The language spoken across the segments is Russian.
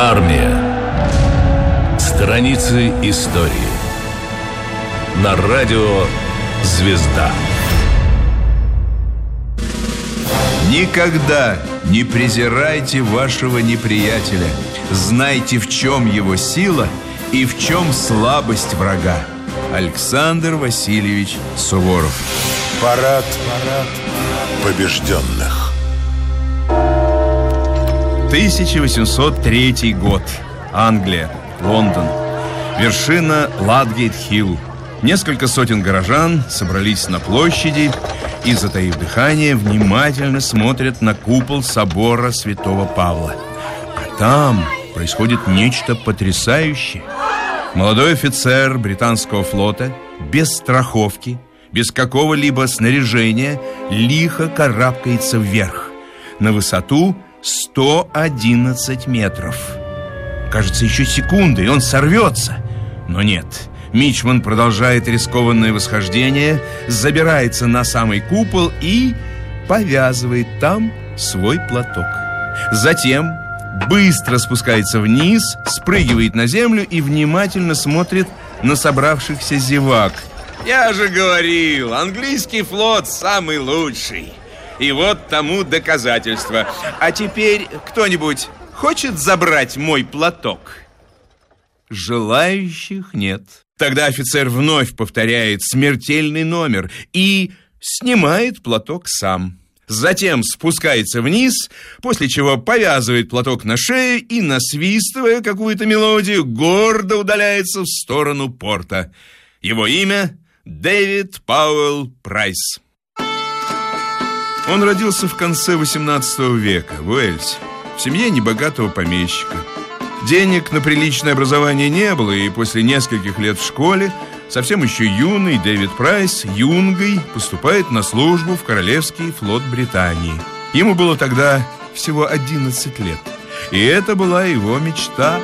Армия. Страницы истории. На радио «Звезда». Никогда не презирайте вашего неприятеля. Знайте, в чем его сила и в чем слабость врага. Александр Васильевич Суворов. Парад побежденных. 1803 год. Англия. Лондон. Вершина Ладгейт-Хилл. Несколько сотен горожан собрались на площади и, затаив дыхание, внимательно смотрят на купол собора Святого Павла. А там происходит нечто потрясающее. Молодой офицер британского флота без страховки, без какого-либо снаряжения, лихо карабкается вверх на высоту 111 метров. Кажется, еще секунды, и он сорвется. Но нет. Мичман продолжает рискованное восхождение, забирается на самый купол и повязывает там свой платок. Затем быстро спускается вниз, спрыгивает на землю и внимательно смотрит на собравшихся зевак. Я же говорил, английский флот самый лучший. И вот тому доказательство. А теперь кто-нибудь хочет забрать мой платок? Желающих нет. Тогда офицер вновь повторяет смертельный номер и снимает платок сам. Затем спускается вниз, после чего повязывает платок на шею и, насвистывая какую-то мелодию, гордо удаляется в сторону порта. Его имя Дэвид Пауэлл Прайс. Он родился в конце 18 века в Уэльсе, в семье небогатого помещика. Денег на приличное образование не было, и после нескольких лет в школе совсем еще юный Дэвид Прайс юнгой поступает на службу в Королевский флот Британии. Ему было тогда всего 11 лет, и это была его мечта.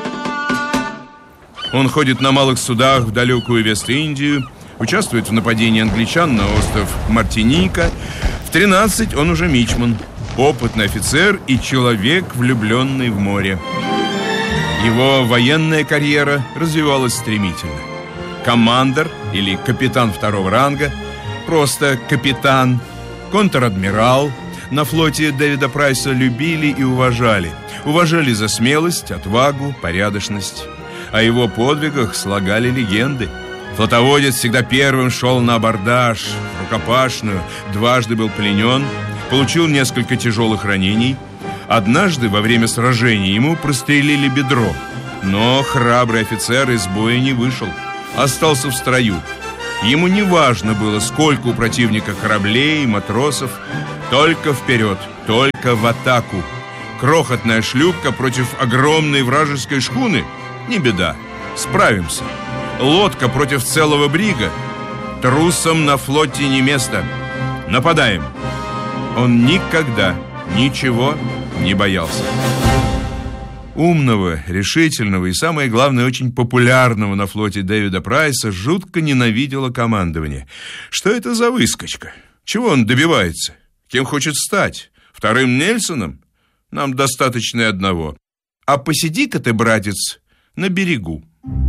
Он ходит на малых судах в далекую Вест-Индию, участвует в нападении англичан на остров Мартиника. В 13 он уже мичман, опытный офицер и человек, влюбленный в море. Его военная карьера развивалась стремительно. Командор или капитан второго ранга, просто капитан, контр-адмирал. На флоте Дэвида Прайса любили и уважали. Уважали за смелость, отвагу, порядочность. О его подвигах слагали легенды. Флотоводец всегда первым шел на абордаж, в рукопашную, дважды был пленен, получил несколько тяжелых ранений. Однажды во время сражения ему прострелили бедро, но храбрый офицер из боя не вышел, остался в строю. Ему не важно было, сколько у противника кораблей и матросов, только вперед, только в атаку. Крохотная шлюпка против огромной вражеской шхуны — не беда, справимся. Лодка против целого брига — трусам на флоте не место. Нападаем. Он никогда ничего не боялся. Умного, решительного и, самое главное, очень популярного на флоте Дэвида Прайса жутко ненавидело командование. Что это за выскочка? Чего он добивается? Кем хочет стать? Вторым Нельсоном? Нам достаточно и одного. А посиди-ка ты, братец, на берегу.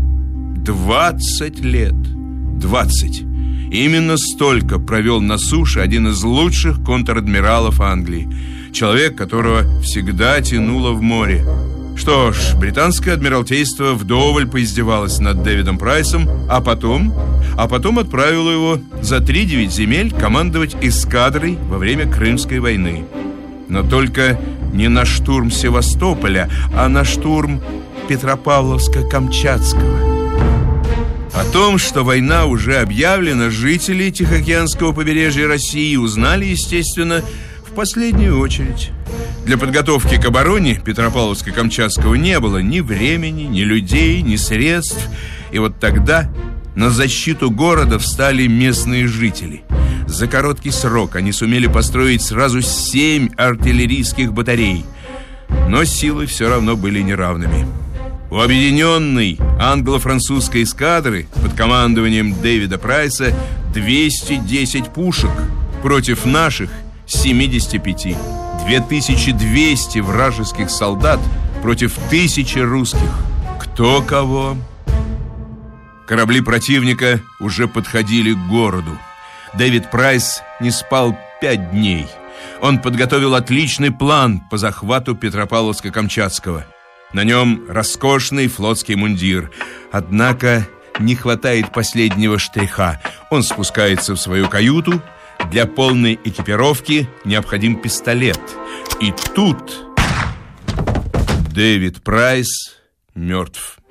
20 лет. 20. Именно столько провел на суше один из лучших контр-адмиралов Англии. Человек, которого всегда тянуло в море. Что ж, британское адмиралтейство вдоволь поиздевалось над Дэвидом Прайсом, а потом отправило его за 3-9 земель командовать эскадрой во время Крымской войны. Но только не на штурм Севастополя, а на штурм Петропавловска-Камчатского. О том, что война уже объявлена, жители Тихоокеанского побережья России узнали, естественно, в последнюю очередь. Для подготовки к обороне Петропавловска-Камчатского не было ни времени, ни людей, ни средств. И вот тогда на защиту города встали местные жители. За короткий срок они сумели построить сразу 7 артиллерийских батарей. Но силы все равно были неравными. У объединенной англо-французской эскадры под командованием Дэвида Прайса 210 пушек против наших 75. 2200 вражеских солдат против 1000 русских. Кто кого? Корабли противника уже подходили к городу. Дэвид Прайс не спал 5 дней. Он подготовил отличный план по захвату Петропавловска-Камчатского. На нем роскошный флотский мундир. Однако не хватает последнего штриха. Он спускается в свою каюту. Для полной экипировки необходим пистолет. И тут Дэвид Прайс мертв.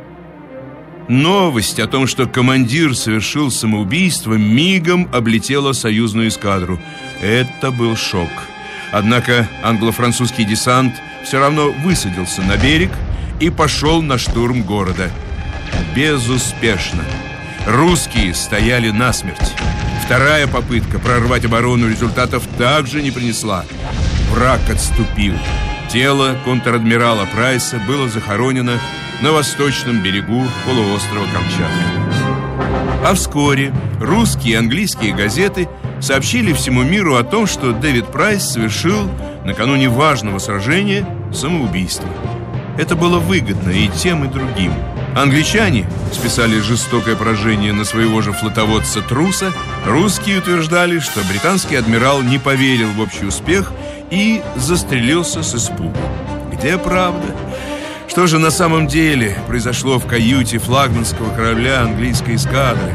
Новость о том, что командир совершил самоубийство, мигом облетела союзную эскадру. Это был шок. Однако англо-французский десант все равно высадился на берег и пошел на штурм города. Безуспешно. Русские стояли насмерть. Вторая попытка прорвать оборону результатов также не принесла. Враг отступил. Тело контр-адмирала Прайса было захоронено на восточном берегу полуострова Камчатка. А вскоре русские и английские газеты сообщили всему миру о том, что Дэвид Прайс совершил накануне важного сражения самоубийство. Это было выгодно и тем, и другим. Англичане списали жестокое поражение на своего же флотоводца-труса. Русские утверждали, что британский адмирал не поверил в общий успех и застрелился с испугу. Где правда? Что же на самом деле произошло в каюте флагманского корабля английской эскадры?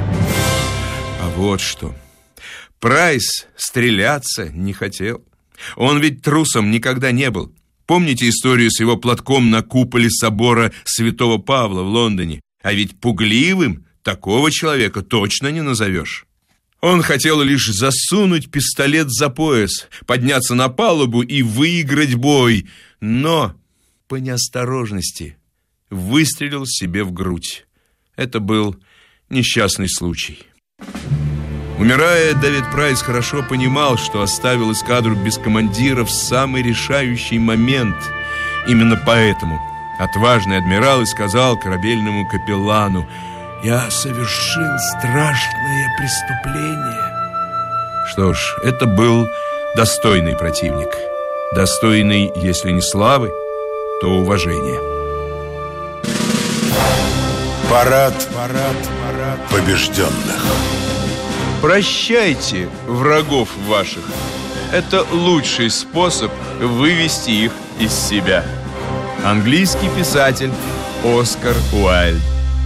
А вот что. Прайс стреляться не хотел. Он ведь трусом никогда не был. Помните историю с его платком на куполе собора Святого Павла в Лондоне? А ведь пугливым такого человека точно не назовешь. Он хотел лишь засунуть пистолет за пояс, подняться на палубу и выиграть бой, но по неосторожности выстрелил себе в грудь. Это был несчастный случай. Умирая, Дэвид Прайс хорошо понимал, что оставил эскадру без командира в самый решающий момент. Именно поэтому отважный адмирал и сказал корабельному капеллану: «Я совершил страшное преступление». Что ж, это был достойный противник. Достойный, если не славы, то уважения. Парад побежденных. Прощайте врагов ваших. Это лучший способ вывести их из себя. Английский писатель Оскар Уайльд.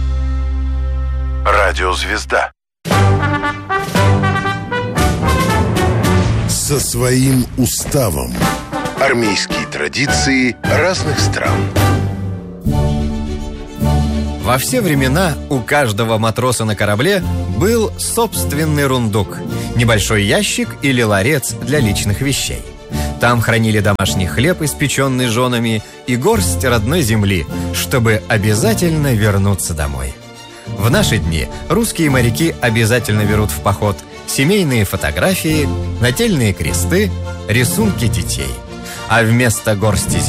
Радиозвезда. Со своим уставом. Армейские традиции разных стран. Во все времена у каждого матроса на корабле был собственный рундук, небольшой ящик или ларец для личных вещей. Там хранили домашний хлеб, испеченный женами, и горсть родной земли, чтобы обязательно вернуться домой. В наши дни русские моряки обязательно берут в поход семейные фотографии, нательные кресты, рисунки детей. А вместо горсти